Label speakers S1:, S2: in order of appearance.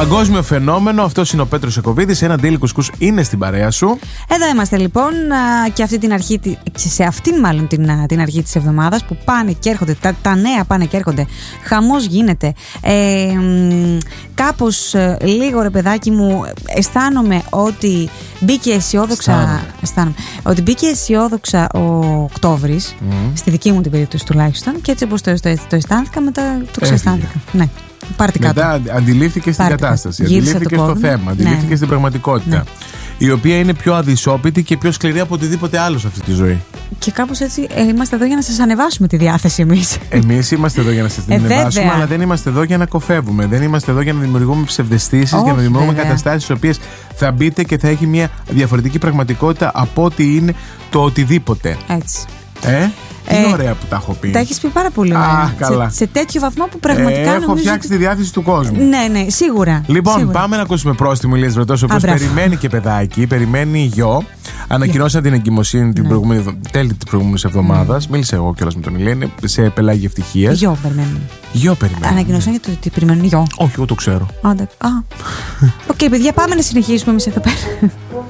S1: Παγκόσμιο φαινόμενο, αυτός είναι ο Πέτρος Ιακωβίδης. Ένα Daily Κουσκούς είναι στην παρέα σου.
S2: Εδώ είμαστε λοιπόν και αυτή την αρχή, σε αυτήν μάλλον την αρχή της εβδομάδας που πάνε και έρχονται, τα νέα πάνε και έρχονται. Χαμός γίνεται. Κάπως λίγο ρε παιδάκι μου, αισθάνομαι ότι μπήκε αισιόδοξα ο Οκτώβρης, στη δική μου την περίπτωση τουλάχιστον, και έτσι όπως το αισθάνθηκα, μετά το ξαισθάνθηκα. Ναι.
S1: Μετά αντιλήφθηκε στην κατάσταση, αντιλήφθηκε στο θέμα, αντιλήφθηκε στην πραγματικότητα. Ναι. Η οποία είναι πιο αδυσόπιτη και πιο σκληρή από οτιδήποτε άλλο σε αυτή τη ζωή. Και
S2: κάπως έτσι είμαστε εδώ για να σας ανεβάσουμε τη διάθεση εμείς.
S1: Εμείς είμαστε εδώ για να σας την ανεβάσουμε, αλλά δεν είμαστε εδώ για να κοφεύουμε. Δεν είμαστε εδώ για να δημιουργούμε ψευδαισθήσεις, για να δημιουργούμε καταστάσεις στις οποίες θα μπείτε και θα έχει μια διαφορετική πραγματικότητα από ό,τι είναι το οτιδήποτε.
S2: Έτσι.
S1: Είναι ωραία που τα έχω πει.
S2: Τα έχεις πει πάρα πολύ ωραία. Σε τέτοιο βαθμό που πραγματικά
S1: έχω φτιάξει τη διάθεση του κόσμου.
S2: Ναι, σίγουρα.
S1: Λοιπόν, πάμε να ακούσουμε πρόστιμο Ηλίας Βρετός, ο οποίος περιμένει και παιδάκι, περιμένει γιο. Ανακοινώσαν την εγκυμοσύνη τέλη της προηγούμενης εβδομάδας. Μίλησα εγώ κιόλας με τον Ηλία, σε πελάγι ευτυχίας.
S2: Γιο περιμένουν. Ανακοινώσαν για το ότι περιμένουν γιο.
S1: Όχι, εγώ το ξέρω.
S2: Οκ, παιδιά, πάμε να συνεχίσουμε εμείς εδώ πέρα.